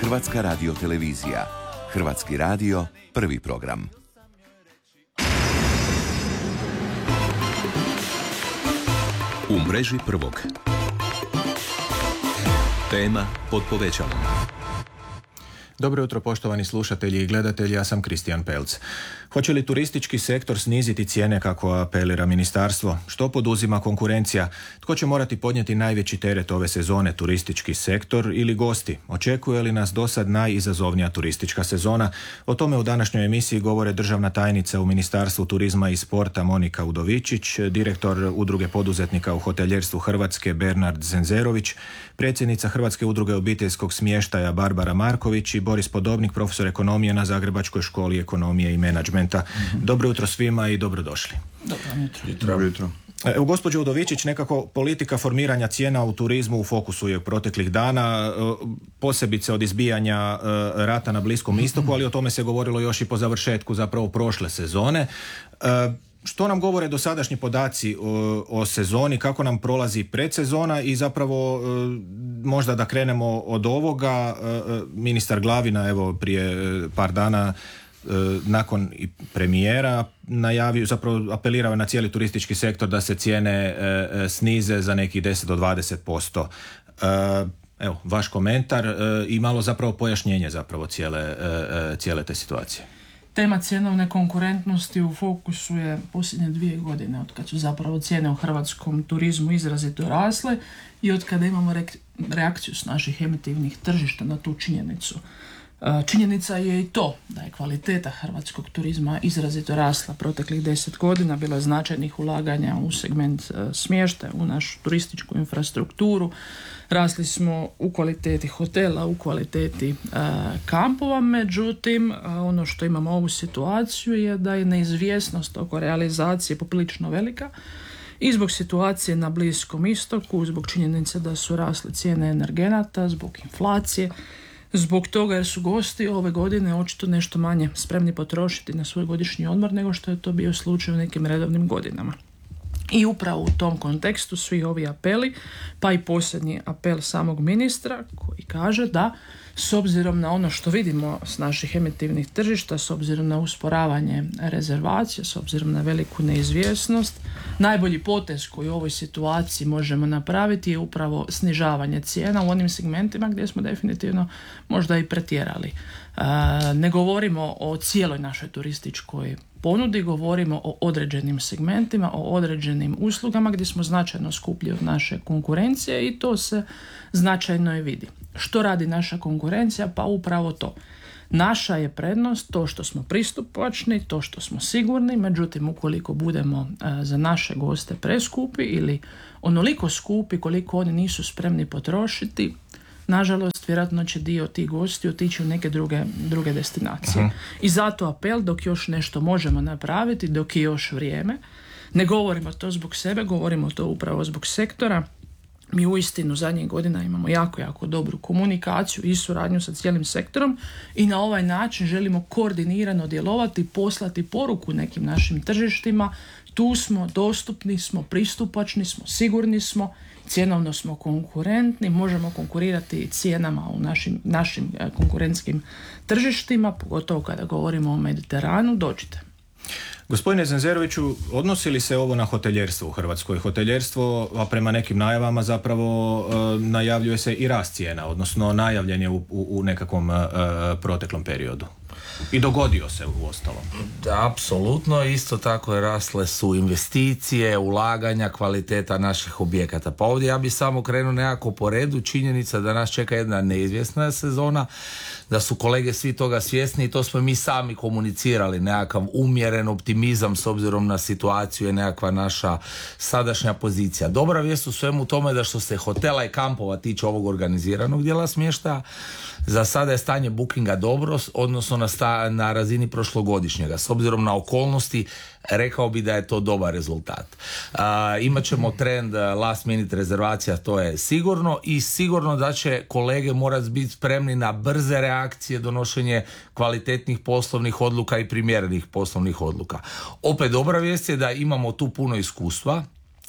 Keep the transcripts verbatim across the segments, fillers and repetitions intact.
Hrvatska radiotelevizija. Hrvatski radio, prvi program. U mreži prvog. Tema pod povećalom. Dobro jutro, poštovani slušatelji i gledatelji, ja sam Kristijan Pelc. Hoće li turistički sektor sniziti cijene kako apelira ministarstvo? Što poduzima konkurencija? Tko će morati podnijeti najveći teret ove sezone, turistički sektor ili gosti? Očekuje li nas dosad najizazovnija turistička sezona? O tome u današnjoj emisiji govore državna tajnica u Ministarstvu turizma i sporta Monika Udovičić, direktor Udruge poduzetnika u hoteljerstvu Hrvatske Bernard Zenzerović, predsjednica Hrvatske udruge obiteljskog smještaja Barbara Marković i Boris Podobnik, profesor ekonomije na Zagrebačkoj školi ekonomije i menadžmenta. Mm-hmm. Dobro jutro svima i dobrodošli. Dobro jutro. Dobro jutro. Evo, gospođo Udovičić, nekako politika formiranja cijena u turizmu u fokusu je proteklih dana, posebice od izbijanja rata na Bliskom istoku, ali o tome se govorilo još i po završetku zapravo prošle sezone. Što nam govore dosadašnji podaci o, o sezoni, kako nam prolazi predsezona i zapravo možda da krenemo od ovoga, ministar Glavina evo prije par dana nakon premijera najavio, zapravo apelirao na cijeli turistički sektor da se cijene snize za nekih deset do dvadeset posto. Evo, vaš komentar i malo zapravo pojašnjenje zapravo cijele, cijele te situacije. Tema cjenovne konkurentnosti u fokusu je posljednje dvije godine, od kad su zapravo cijene u hrvatskom turizmu izrazito rasle i od kada imamo reakciju s naših emitivnih tržišta na tu činjenicu. Činjenica je i to da je kvaliteta hrvatskog turizma izrazito rasla proteklih deset godina, bilo je značajnih ulaganja u segment smještaja, u našu turističku infrastrukturu, rasli smo u kvaliteti hotela, u kvaliteti uh, kampova, međutim uh, ono što imamo ovu situaciju je da je neizvjesnost oko realizacije poprilično velika i zbog situacije na Bliskom istoku, zbog činjenice da su rasle cijene energenata, zbog inflacije, zbog toga jer su gosti ove godine očito nešto manje spremni potrošiti na svoj godišnji odmor nego što je to bio slučaj u nekim redovnim godinama. I upravo u tom kontekstu svi ovi apeli, pa i posljednji apel samog ministra koji kaže da s obzirom na ono što vidimo s naših emitivnih tržišta, s obzirom na usporavanje rezervacija, s obzirom na veliku neizvjesnost, najbolji potez koji u ovoj situaciji možemo napraviti je upravo snižavanje cijena u onim segmentima gdje smo definitivno možda i pretjerali. E, ne govorimo o cijeloj našoj turističkoj ponudi, govorimo o određenim segmentima, o određenim uslugama gdje smo značajno skuplji od naše konkurencije i to se značajno i vidi. Što radi naša konkurencija? Pa upravo to. Naša je prednost to što smo pristupačni, to što smo sigurni, međutim ukoliko budemo a, za naše goste preskupi ili onoliko skupi koliko oni nisu spremni potrošiti, nažalost vjerojatno će dio tih gosti otići u neke druge, druge destinacije. Uh-huh. I zato apel dok još nešto možemo napraviti, dok je još vrijeme, ne govorimo to zbog sebe, govorimo to upravo zbog sektora. Mi uistinu zadnjih godina imamo jako, jako dobru komunikaciju i suradnju sa cijelim sektorom i na ovaj način želimo koordinirano djelovati, poslati poruku nekim našim tržištima. Tu smo, dostupni smo, pristupačni smo, sigurni smo, cjenovno smo konkurentni, možemo konkurirati cijenama u našim, našim konkurentskim tržištima, pogotovo kada govorimo o Mediteranu. Dođite. Gospodine Zenzeroviću, odnosi li se ovo na hoteljerstvo u Hrvatskoj? Hoteljerstvo, a prema nekim najavama zapravo e, najavljuje se i rast cijena, odnosno najavljen je u, u, u nekakvom e, proteklom periodu. I dogodio se u ostalom. Da, apsolutno. Isto tako je rasle su investicije, ulaganja, kvaliteta naših objekata. Pa ovdje ja bih samo krenuo nekako po redu. Činjenica da nas čeka jedna neizvjesna sezona, da su kolege svi toga svjesni i to smo mi sami komunicirali. Nekakav umjeren optimizam s obzirom na situaciju je nekakva naša sadašnja pozicija. Dobra vijest u svemu tome da što se hotela i kampova tiče ovog organiziranog dijela smještaja, za sada je stanje bookinga dobro, odnosno na, sta, na razini prošlogodišnjega. S obzirom na okolnosti, rekao bi da je to dobar rezultat. Uh, imat ćemo trend last minute rezervacija, to je sigurno, i sigurno da će kolege morati biti spremni na brze reakcije, donošenje kvalitetnih poslovnih odluka i primjerenih poslovnih odluka. Opet dobra vijest je da imamo tu puno iskustva.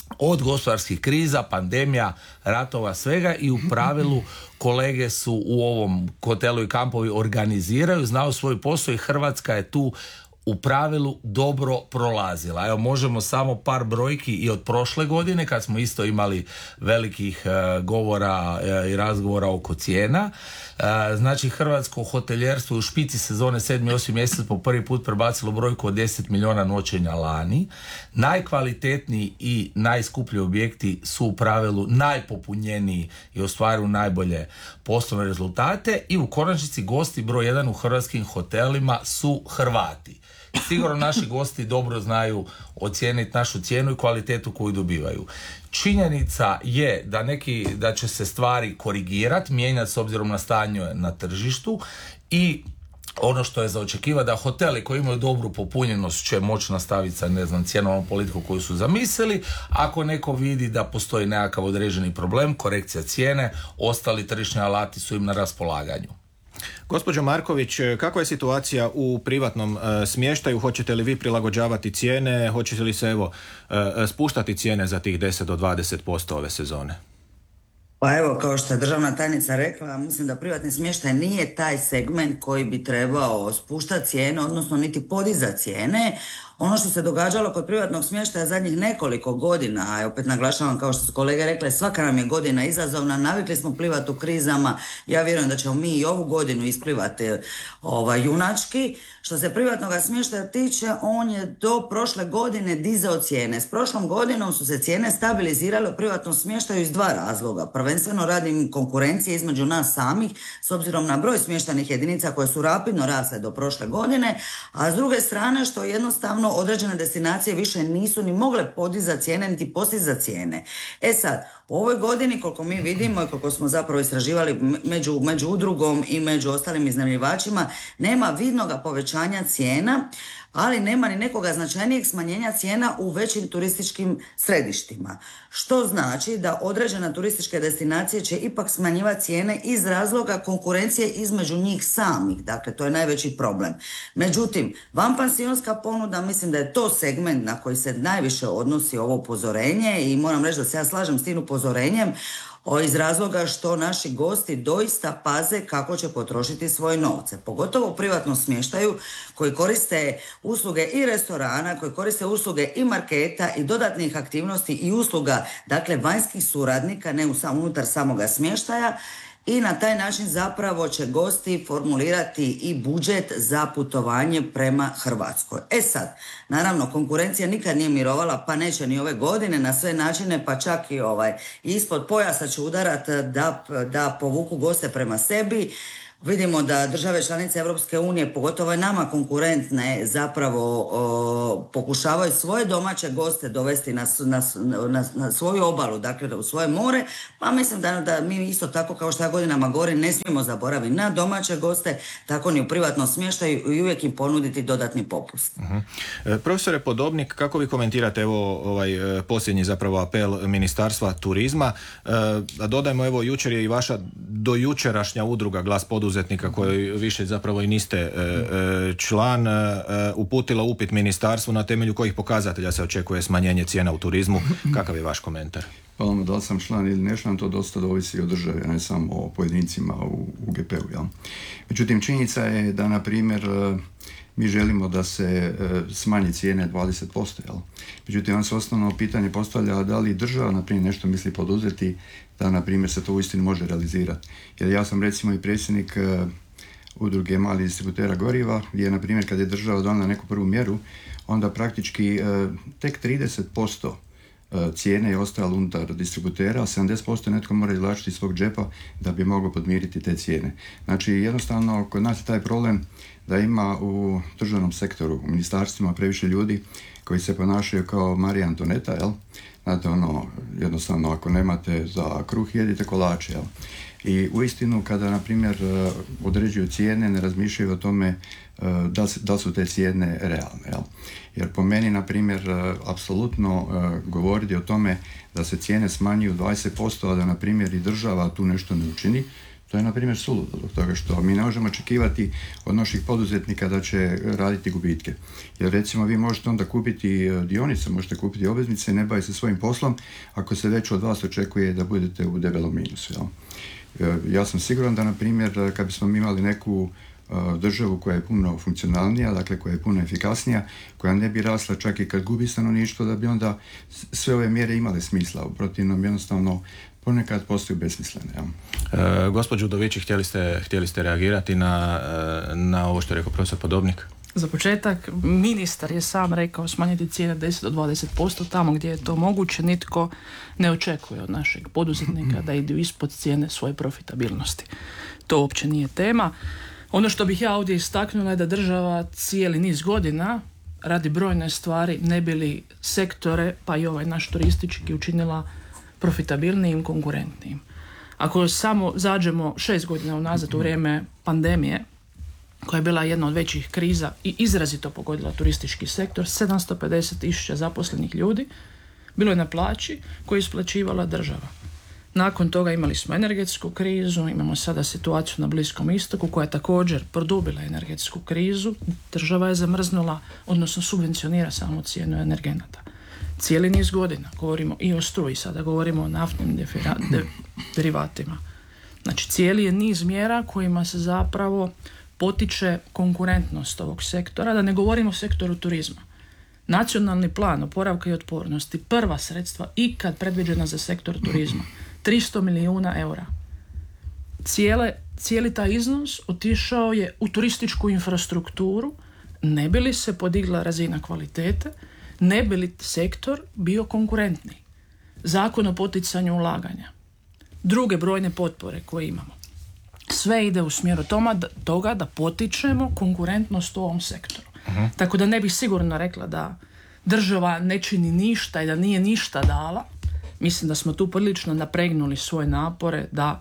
od gospodarskih kriza, pandemija, ratova, svega, i u pravilu kolege su u ovom hotelu i kampovi organiziraju, znaju svoj posao i Hrvatska je tu u pravilu dobro prolazila. Evo, možemo samo par brojki i od prošle godine, kad smo isto imali velikih e, govora e, i razgovora oko cijena. E, znači, hrvatsko hoteljerstvo u špici sezone sedmi osmi mjesec po prvi put prebacilo brojku od deset milijuna noćenja lani. Najkvalitetniji i najskuplji objekti su u pravilu najpopunjeniji i ostvaruju najbolje poslovne rezultate, i u konačnici gosti broj jedan u hrvatskim hotelima su Hrvati. Sigurno naši gosti dobro znaju ocijeniti našu cijenu i kvalitetu koju dobivaju. Činjenica je da neki, da će se stvari korigirati, mijenjati s obzirom na stanje na tržištu, i ono što je za očekivati da hoteli koji imaju dobru popunjenost će moći nastaviti sa, ne znam, cjenovnom politiku koju su zamislili. Ako neko vidi da postoji nekakav određeni problem, korekcija cijene, ostali tržišni alati su im na raspolaganju. Gospođo Marković, kakva je situacija u privatnom e, smještaju? Hoćete li vi prilagođavati cijene? Hoćete li se evo e, spuštati cijene za tih deset do dvadeset posto ove sezone? Pa evo, kao što je državna tajnica rekla, mislim da privatni smještaj nije taj segment koji bi trebao spuštati cijene, odnosno niti podizati cijene. Ono što se događalo kod privatnog smještaja zadnjih nekoliko godina, a opet naglašavam, kao što su kolege rekle, svaka nam je godina izazovna, navikli smo plivati u krizama, ja vjerujem da ćemo mi i ovu godinu isplivati ovaj, junački. Što se privatnog smještaja tiče, on je do prošle godine dizao cijene. S prošlom godinom su se cijene stabilizirale u privatnom smještaju iz dva razloga. Prvenstveno radi konkurencije između nas samih, s obzirom na broj smještajnih jedinica koje su rapidno rasle do prošle godine, a s druge strane što jednostavno određene destinacije više nisu ni mogle podizati cijene niti postizati cijene. E sad, u ovoj godini, koliko mi vidimo i koliko smo zapravo istraživali među, među udrugom i među ostalim iznajmljivačima, nema vidnoga povećanja cijena, ali nema ni nekoga značajnijeg smanjenja cijena u većim turističkim središtima. Što znači da određene turističke destinacije će ipak smanjivati cijene iz razloga konkurencije između njih samih. Dakle, to je najveći problem. Međutim, vanpansionska ponuda, mislim da je to segment na koji se najviše odnosi ovo upozorenje, i moram reći da se ja slažem s tim upozorenjem, iz razloga što naši gosti doista paze kako će potrošiti svoje novce. Pogotovo u privatnom smještaju koji koriste usluge i restorana, koji koriste usluge i marketa i dodatnih aktivnosti i usluga, dakle vanjskih suradnika, ne unutar samoga smještaja, i na taj način zapravo će gosti formulirati i budžet za putovanje prema Hrvatskoj. E sad, naravno, konkurencija nikad nije mirovala, pa neće ni ove godine, na sve načine, pa čak i ovaj, ispod pojasa će udarat da, da povuku goste prema sebi. Vidimo da države članice Europske unije, pogotovo i nama konkurentne, zapravo o, pokušavaju svoje domaće goste dovesti na, na, na, na svoju obalu, dakle u svoje more, pa mislim da, da mi isto tako, kao što ja godinama govorim, ne smijemo zaboraviti na domaće goste, tako ni u privatnom smještaju, i uvijek im ponuditi dodatni popust. Uh-huh. E, profesore Podobnik, kako vi komentirate evo ovaj posljednji zapravo apel Ministarstva turizma? E, da dodajmo, evo jučer je i vaša dojučerašnja udruga Glas poduzetnika, koji više zapravo i niste e, član, e, uputila upit ministarstvu na temelju kojih pokazatelja se očekuje smanjenje cijena u turizmu. Kakav je vaš komentar? Pa ono, da li sam član ili ne član, to dosta ovisi o državi, a ne samo o pojedincima u, u G P-u. Jel? Međutim, činjenica je da, na primjer, mi želimo da se smanji cijene dvadeset posto. Jel? Međutim, vam se osnovno pitanje postavlja da li država, na primjer, nešto misli poduzeti da, na primjer, se to uistinu može realizirati. Jer ja sam, recimo, i predsjednik uh, udruge malih distributera goriva, gdje, na primjer, kad je država donala neku prvu mjeru, onda praktički uh, tek trideset posto cijene je ostalo unutar distributera, a sedamdeset posto netko mora izvlačiti iz svog džepa da bi mogao podmiriti te cijene. Znači, jednostavno, kod nas je taj problem da ima u državnom sektoru, u ministarstvima previše ljudi koji se ponašaju kao Marija Antoneta, jel? Znate, ono, jednostavno, ako nemate za kruh, jedite kolače, jel? I uistinu, kada, na primjer, određuju cijene, ne razmišljaju o tome da, da su te cijene realne, jel? Jer po meni, na primjer, apsolutno govoriti o tome da se cijene smanjuju dvadeset posto, a da, na primjer, i država tu nešto ne učini, To je, na primjer, suludo zbog toga što mi ne možemo očekivati od naših poduzetnika da će raditi gubitke. Jer, recimo, vi možete onda kupiti dionice, možete kupiti obveznice i ne baviti se svojim poslom ako se već od vas očekuje da budete u debelom minusu. Jel? Ja sam siguran da, na primjer, kad bismo mi imali neku državu koja je puno funkcionalnija, dakle koja je puno efikasnija, koja ne bi rasla čak i kad gubi stanovništvo, da bi onda sve ove mjere imale smisla. U protivnom, jednostavno, ponekad postaju besmislene. Ja. E, gospođo Udovići, htjeli ste, htjeli ste reagirati na, na ovo što je rekao profesor Podobnik? Za početak, ministar je sam rekao smanjiti cijene deset do dvadeset posto tamo gdje je to moguće. Nitko ne očekuje od našeg poduzetnika da idu ispod cijene svoje profitabilnosti. To uopće nije tema. Ono što bih ja ovdje istaknula je da država cijeli niz godina radi brojne stvari ne bi li sektore, pa i ovaj naš turistički, učinila profitabilnijim, konkurentnijim. Ako samo zađemo šest godina unazad u vrijeme pandemije, koja je bila jedna od većih kriza i izrazito pogodila turistički sektor, sedamsto pedeset tisuća zaposlenih ljudi bilo je na plaći koju je isplaćivala država. Nakon toga imali smo energetsku krizu, imamo sada situaciju na Bliskom istoku koja je također produbila energetsku krizu. Država je zamrznula, odnosno subvencionira samo cijenu energenata. Cijeli niz godina govorimo i o struji, sada govorimo o naftnim defira- de- derivatima. Znači cijeli je niz mjera kojima se zapravo potiče konkurentnost ovog sektora, da ne govorimo o sektoru turizma. Nacionalni plan oporavka i otpornosti, prva sredstva ikad predviđena za sektor turizma, tristo milijuna eura. Cijele, cijeli taj iznos otišao je u turističku infrastrukturu, ne bi li se podigla razina kvalitete, ne bi li sektor bio konkurentniji. Zakon o poticanju ulaganja, druge brojne potpore koje imamo, sve ide u smjeru toma, da, toga da potičemo konkurentnost u ovom sektoru. Uh-huh. Tako da ne bih sigurno rekla da država ne čini ništa i da nije ništa dala. Mislim da smo tu prilično napregnuli svoje napore da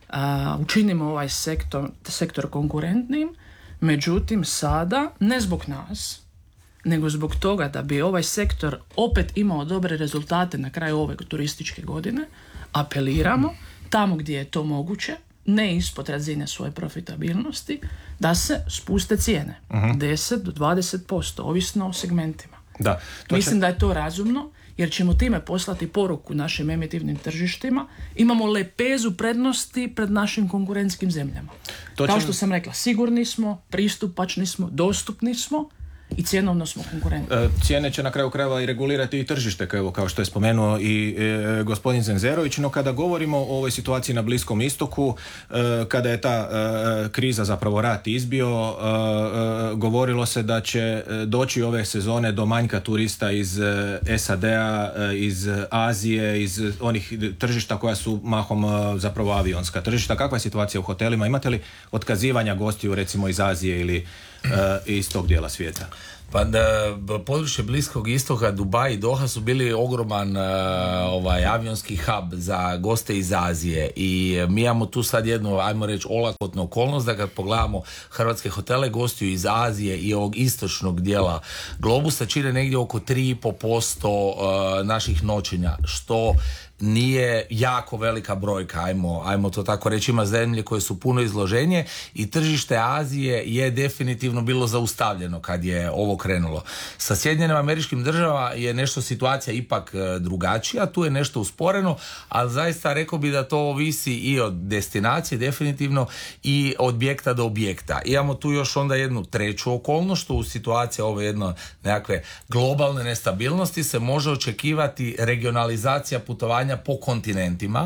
a, učinimo ovaj sektor, sektor konkurentnim. Međutim, sada, ne zbog nas, nego zbog toga da bi ovaj sektor opet imao dobre rezultate na kraju ove turističke godine, apeliramo tamo gdje je to moguće, ne ispod razine svoje profitabilnosti, da se spuste cijene. Uh-huh. deset do dvadeset posto, ovisno o segmentima. Da, to Mislim će... da je to razumno, jer ćemo time poslati poruku našim emitivnim tržištima. Imamo lepezu prednosti pred našim konkurentskim zemljama. To Kao će... što sam rekla, sigurni smo, pristupačni smo, dostupni smo i cjenovno smo konkurentni. E, cijene će na kraju krajeva i regulirati i tržište, kao, kao što je spomenuo i e, gospodin Zenzerović, no kada govorimo o ovoj situaciji na Bliskom istoku, e, kada je ta e, kriza, zapravo rat izbio, e, e, govorilo se da će doći ove sezone do manjka turista iz e, S A D-a, e, iz Azije, iz onih tržišta koja su mahom e, zapravo avionska tržišta. Kakva je situacija u hotelima? Imate li otkazivanja gostiju recimo iz Azije ili uh, iz tog dijela svijeta? Pa da, područje Bliskog istoka, Dubaj i Doha su bili ogroman uh, ovaj avionski hub za goste iz Azije i mi imamo tu sad jednu, ajmo reći, olakotnu okolnost da kad pogledamo hrvatske hotele, gostiju iz Azije i ovog istočnog dijela globusa čine negdje oko tri i pol posto uh, naših noćenja, što nije jako velika brojka, ajmo, ajmo to tako reći. Ima zemlje koje su puno izloženje i tržište Azije je definitivno bilo zaustavljeno kad je ovo krenulo. Sa Sjedinjenim Američkim Državama je nešto situacija ipak drugačija, tu je nešto usporeno, ali zaista rekao bi da to ovisi i od destinacije definitivno i od objekta do objekta. Imamo tu još onda jednu treću okolnost, što u situaciji ove jedno nekakve globalne nestabilnosti se može očekivati regionalizacija putovanja po kontinentima,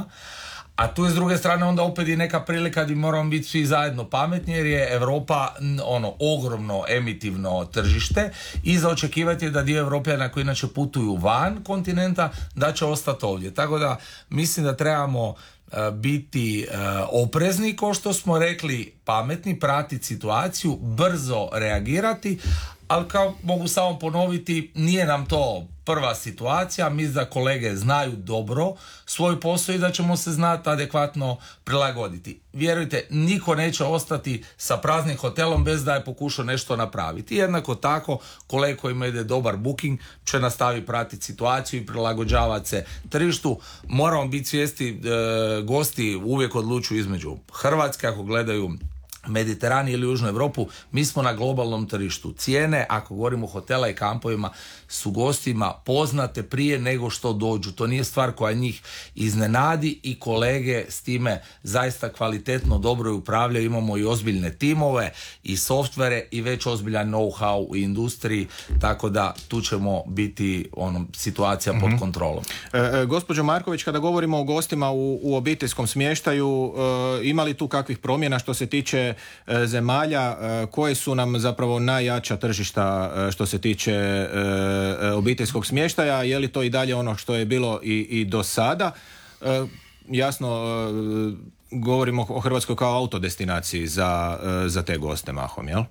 a tu je s druge strane onda opet i neka prilika gdje moramo biti svi zajedno pametni, jer je Europa ono ogromno emitivno tržište i za očekivati je da dio Europljana koji inače putuju van kontinenta da će ostati ovdje. Tako da mislim da trebamo uh, biti uh, oprezni, kao što smo rekli, pametni, pratiti situaciju, brzo reagirati, ali kao mogu samo ponoviti, nije nam to prva situacija, mi da kolege znaju dobro svoj posao i da ćemo se znati adekvatno prilagoditi. Vjerujte, niko neće ostati sa praznim hotelom bez da je pokušao nešto napraviti. Jednako tako, kolega kojima ide dobar booking će nastaviti pratiti situaciju i prilagođavati se tržištu. Moramo biti svijesti, e, gosti uvijek odlučuju između Hrvatske, ako gledaju Mediteran ili Južnu Europu, mi smo na globalnom tržištu. Cijene, ako govorimo o hotela i kampovima, su gostima poznate prije nego što dođu. To nije stvar koja njih iznenadi i kolege s time zaista kvalitetno dobro upravljaju. Imamo i ozbiljne timove i softvere i već ozbiljan know-how u industriji, tako da tu ćemo biti ono, situacija mm-hmm. pod kontrolom. E, e, gospođo Marković, kada govorimo o gostima u, u obiteljskom smještaju, e, ima li tu kakvih promjena što se tiče e, zemalja, e, koje su nam zapravo najjača tržišta e, što se tiče e, obiteljskog smještaja, je li to i dalje ono što je bilo i, i do sada? E, jasno, e, govorimo o Hrvatskoj kao autodestinaciji za, e, za te goste mahom, jel?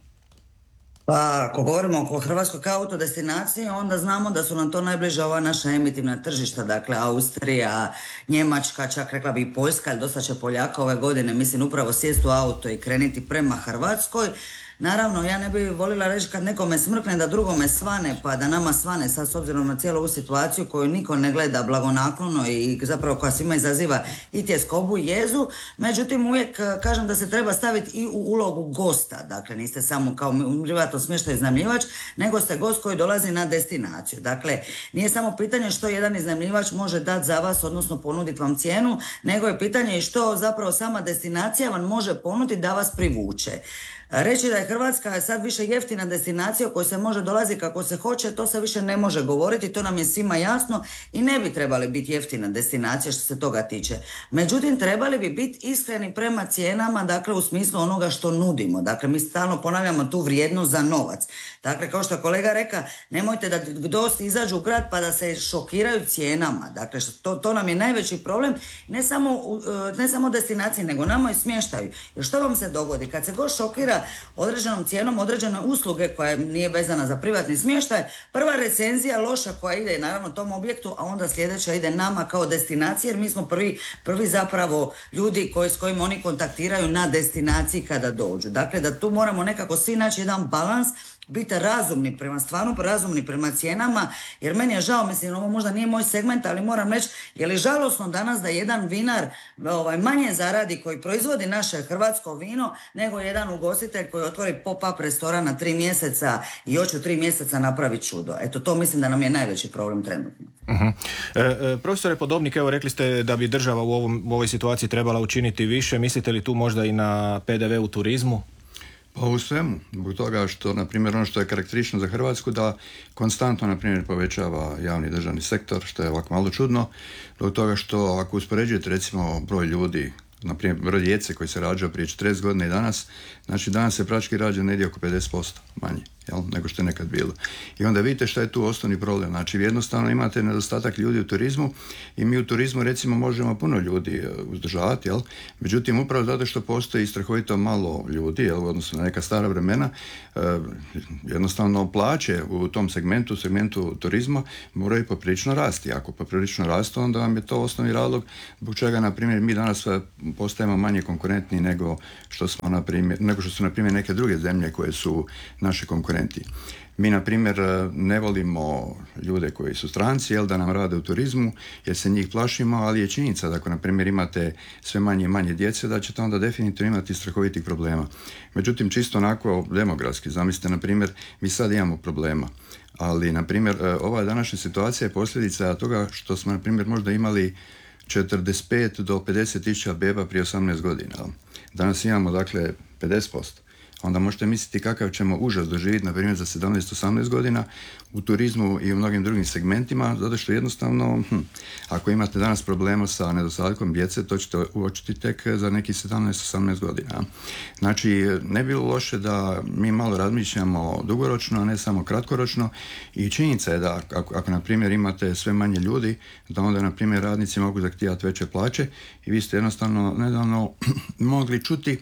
Pa, ako govorimo o Hrvatskoj kao autodestinaciji, onda znamo da su nam to najbliže ova naša emitivna tržišta, dakle Austrija, Njemačka, čak rekla bi i Poljska, ali dosta će Poljaka ove godine, mislim, upravo sjesti u auto i krenuti prema Hrvatskoj. Naravno, ja ne bih volila reći kad nekome smrkne da drugome svane, pa da nama svane sad s obzirom na cijelu ovu situaciju koju niko ne gleda blagonaklono i zapravo koja svima izaziva i tjeskobu i jezu. Međutim, uvijek kažem da se treba staviti i u ulogu gosta. Dakle, niste samo kao privatno smještaj iznajmljivač, nego ste gost koji dolazi na destinaciju. Dakle, nije samo pitanje što jedan iznajmljivač može dati za vas, odnosno ponuditi vam cijenu, nego je pitanje i što zapravo sama destinacija vam može ponuditi da vas privuče. Reći da je Hrvatska sad više jeftina destinacija u kojoj se može dolazi kako se hoće, to se više ne može govoriti, to nam je svima jasno i ne bi trebali biti jeftina destinacija što se toga tiče. Međutim, trebali bi biti iskreni prema cijenama, dakle u smislu onoga što nudimo. Dakle, mi stalno ponavljamo tu vrijednost za novac. Dakle, kao što je kolega reka, nemojte da gosti izađu u grad pa da se šokiraju cijenama. Dakle, to, to nam je najveći problem, ne samo, ne samo destinaciji, nego nama i smještaju. Jer što vam se dogodi? Kad se god šokira određenom cijenom određene usluge koja nije vezana za privatni smještaj, prva recenzija loša koja ide naravno tom objektu, a onda sljedeća ide nama kao destinaciji, jer mi smo prvi, prvi zapravo ljudi koji, s kojima oni kontaktiraju na destinaciji kada dođu. Dakle, da tu moramo nekako svi naći jedan balans, biti razumni prema stvarno, razumni prema cijenama, jer meni je žao, mislim, ovo možda nije moj segment, ali moram reći, je li žalosno danas da jedan vinar ovaj, manje zaradi koji proizvodi naše hrvatsko vino, nego jedan ugostitelj koji otvori pop-up restoran na tri mjeseca i hoće tri mjeseca napraviti čudo. Eto, to mislim da nam je najveći problem trenutno. Uh-huh. E, e, profesore Podobnik, evo rekli ste da bi država u, ovom, u ovoj situaciji trebala učiniti više. Mislite li tu možda i na pe de ve u turizmu? Pa u svemu, zbog toga što, na primjer, ono što je karakteristično za Hrvatsku, da konstantno, na primjer, povećava javni državni sektor, što je ovako malo čudno, zbog toga što ako uspoređujete, recimo, broj ljudi, na primjer, broj djece koji se rađao prije četrdeset godina i danas, znači danas se praktički rađa negdje oko pedeset posto manje, jel, nego što je nekad bilo. I onda vidite što je tu osnovni problem. Znači, jednostavno imate nedostatak ljudi u turizmu i mi u turizmu, recimo, možemo puno ljudi uzdržavati, jel? Međutim, upravo zato što postoji strahovito malo ljudi, jel, odnosno na neka stara vremena, eh, jednostavno plaće u tom segmentu, segmentu turizma, moraju poprilično rasti. Ako poprilično rastu, onda vam je to osnovni razlog zbog čega, na primjer, mi danas postajemo manje konkurentni nego što smo, na primjer, nego što su, na primjer, neke druge zemlje koje su naši konkurenti. Mi, na primjer, ne volimo ljude koji su stranci, jel, da nam rade u turizmu, jer se njih plašimo, ali je činjenica da ako, na primjer, imate sve manje i manje djece, da ćete onda definitivno imati strahovitih problema. Međutim, čisto onako demografski, zamislite, na primjer, mi sad imamo problema, ali, na primjer, ova današnja situacija je posljedica toga što smo, na primjer, možda imali četrdeset pet do pedeset tisuća beba prije osamnaest godina. Danas imamo, dakle, pedeset posto. Onda možete misliti kakav ćemo užas doživjeti, na primjer, za sedamnaest osamnaest godina u turizmu i u mnogim drugim segmentima, zato što jednostavno, hm, ako imate danas problema sa nedostatkom djece, to ćete uočiti tek za nekih sedamnaest osamnaest godina. Znači, ne bi bilo loše da mi malo razmišljamo dugoročno, a ne samo kratkoročno, i činjenica je da ako, ako na primjer, imate sve manje ljudi, da onda, na primjer, radnici mogu zahtijevati veće plaće i vi ste jednostavno nedavno mogli čuti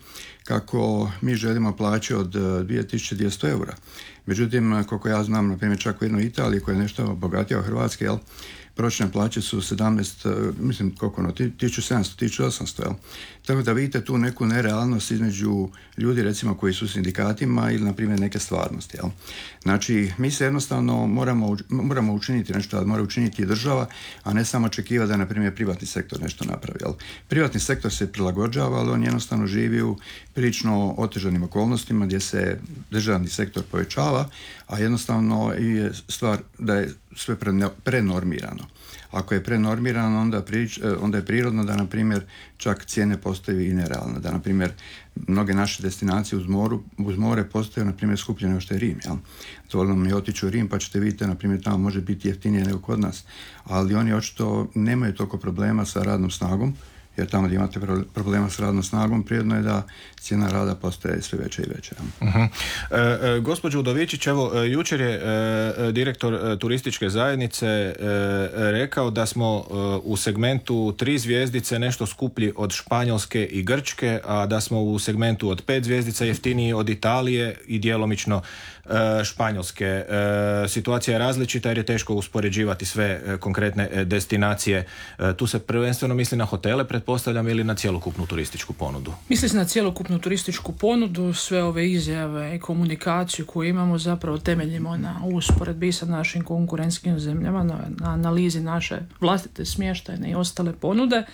kako mi želimo plaće od dvije tisuće dvjesto eura. Međutim, koliko ja znam, na primjer, čak u jednoj Italiji koja je nešto bogatija od Hrvatske, jel, prosječne plaće su sedamnaest, mislim koliko ono, tisuću sedamsto, tisuću osamsto, jel? Tako da vidite tu neku nerealnost između ljudi recimo koji su u sindikatima ili na primjer neke stvarnosti, jel? Znači, mi se jednostavno moramo, moramo učiniti nešto, da mora učiniti država, a ne samo očekivati da na primjer privatni sektor nešto napravi, jel? Privatni sektor se prilagođava, ali on jednostavno živi u prilično otežanim okolnostima gdje se državni sektor povećava, a jednostavno je stvar da je sve prenormirano. Ako je prenormirano, onda, prič, onda je prirodno da, na primjer, čak cijene postaju i nerealne. Da, na primjer, mnoge naše destinacije uz, moru, uz more postaju, na primjer, skuplje nego što je Rim. Jel? Dovoljno mi je otići u Rim, pa ćete vidjeti, na primjer, tamo može biti jeftinije nego kod nas. Ali oni očito nemaju toliko problema sa radnom snagom, jer tamo gdje imate problema s radnom snagom, prirodno je da cijena rada postaje sve veća i veća. Uh-huh. E, e, gospođo Udovičić, evo, jučer je e, direktor e, turističke zajednice e, rekao da smo e, u segmentu tri zvjezdice nešto skuplji od Španjolske i Grčke, a da smo u segmentu od pet zvjezdica jeftiniji od Italije i djelomično e, Španjolske. E, situacija je različita jer je teško uspoređivati sve e, konkretne e, destinacije. E, tu se prvenstveno misli na hotele, pretpostavljam, ili na cjelokupnu turističku ponudu? Misli se na cjelokupnu turističku ponudu, sve ove izjave i komunikaciju koju imamo zapravo temeljimo na usporedbi sa našim konkurentskim zemljama, na, na analizi naše vlastite smještajne i ostale ponude.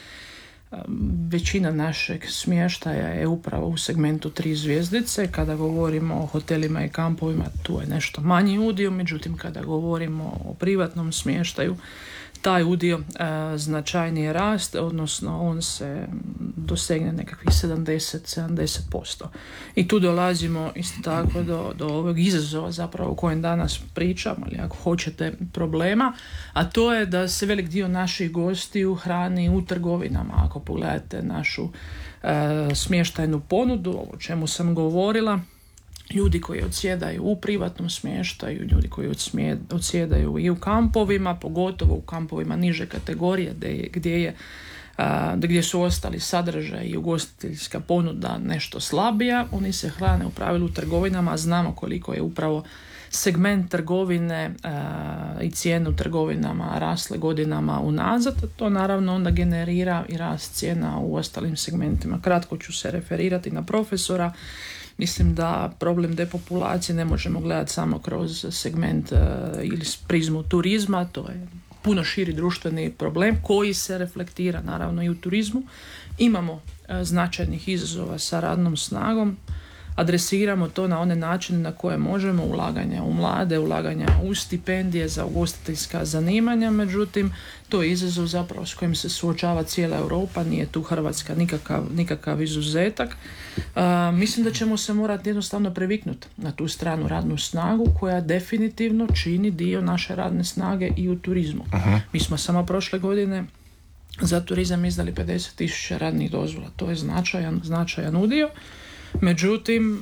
Većina našeg smještaja je upravo u segmentu tri zvjezdice. Kada govorimo o hotelima i kampovima, tu je nešto manji udio, međutim kada govorimo o privatnom smještaju, taj udio e, značajnije raste, odnosno on se dosegne nekakvih sedamdeset do sedamdeset posto. I tu dolazimo isto tako do, do ovog izazova zapravo o kojem danas pričam, ali ako hoćete problema, a to je da se velik dio naših gostiju hrani u trgovinama. Ako pogledate našu e, smještajnu ponudu, o čemu sam govorila, ljudi koji odsjedaju u privatnom smještaju, ljudi koji odsjedaju i u kampovima, pogotovo u kampovima niže kategorije gdje je, gdje je a, gdje su ostali sadržaj i ugostiteljska ponuda nešto slabija, oni se hrane u pravilu u trgovinama, a znamo koliko je upravo segment trgovine a, i cijenu trgovinama rasle godinama unazad. To naravno onda generira i rast cijena u ostalim segmentima. Kratko ću se referirati na profesora. Mislim da problem depopulacije ne možemo gledati samo kroz segment uh, ili prizmu turizma, to je puno širi društveni problem koji se reflektira naravno i u turizmu. Imamo uh, značajnih izazova sa radnom snagom, adresiramo to na one načine na koje možemo, ulaganja u mlade, ulaganja u stipendije za ugostiteljska zanimanja, međutim to je izazov zapravo s kojim se suočava cijela Europa, nije tu Hrvatska nikakav, nikakav izuzetak. Uh, mislim da ćemo se morati jednostavno previknuti na tu stranu radnu snagu koja definitivno čini dio naše radne snage i u turizmu. Aha. Mi smo samo prošle godine za turizam izdali pedeset tisuća radnih dozvola, to je značajan, značajan udio. Međutim,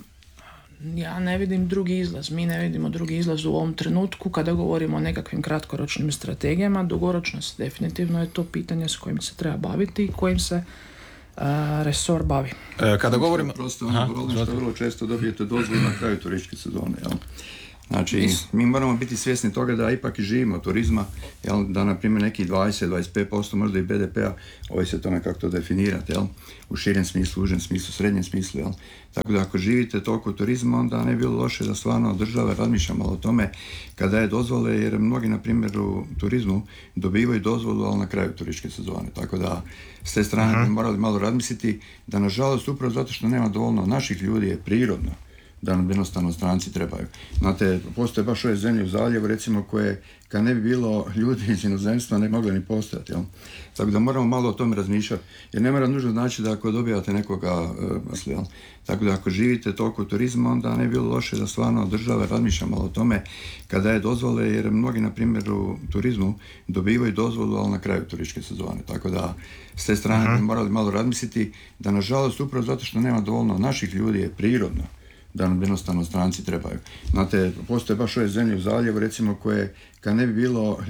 ja ne vidim drugi izlaz. Mi ne vidimo drugi izlaz u ovom trenutku kada govorimo o nekakvim kratkoročnim strategijama. Dugoročnost definitivno je to pitanje s kojim se treba baviti i kojim se uh, resor bavi. E, kada govorimo... Prosto ono problem što vrlo često dobijete dozvolu na kraju turističke sezone, jel? Znači, mi moramo biti svjesni toga da ipak i živimo od turizma, jel, da na primjer neki dvadeset do dvadeset pet posto možda i be de pe-a, ovisi o tome kako to definirate, jel, u širem smislu, užem smislu, srednjem smislu, jel. Tako da ako živite toliko turizma, onda ne bi bilo loše da stvarno država razmišlja malo o tome kada je dozvole, jer mnogi na primjer u turizmu dobivaju dozvolu, ali na kraju turističke sezone. Tako da s te strane uh-huh. bi morali malo razmisliti da nažalost upravo zato što nema dovoljno naših ljudi je prirodno da nam jednostavno stranci trebaju. Znate, postoje baš ove zemlje u zaljevu, recimo, koje kad ne bi bilo ljudi iz inozemstva ne mogle ni postojati, jel? Tako da moramo malo o tome razmišljati, jer ne mora nužno znači da ako dobijate nekoga uh, jel? Tako da ako živite toliko turizma, onda ne bi bilo loše da stvarno država razmišlja malo o tome kada je dozvole, jer mnogi na primjer u turizmu dobivaju dozvolu, ali na kraju turističke sezone. Tako da s te strane uh-huh. bi morali malo razmisliti da nažalost upravo zato što nema dovoljno naših ljudi je prirodno da nam jednostavno stranci trebaju. Znate, postoje baš ove zemlje u zaljevu, recimo, koje kad ne bi bilo